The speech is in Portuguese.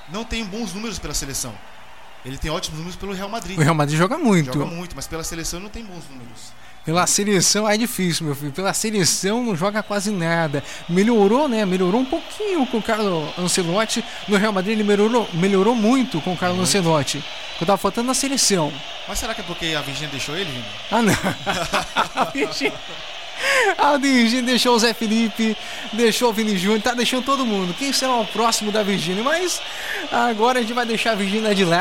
não tem bons números pela seleção. Ele tem ótimos números pelo Real Madrid. O Real Madrid joga muito. Joga muito, mas pela seleção não tem bons números. Pela seleção é difícil, meu filho. Pela seleção não joga quase nada. Melhorou, né? Melhorou um pouquinho com o Carlo Ancelotti. No Real Madrid ele melhorou muito com o Carlo Ancelotti. Eu tava faltando na seleção. Mas será que é porque a Virgínia deixou ele, Vini? Ah, não. A Virgínia deixou o Zé Felipe, deixou o Vini Júnior, tá deixando todo mundo. Quem será o próximo da Virgínia? Mas agora a gente vai deixar a Virgínia de lado.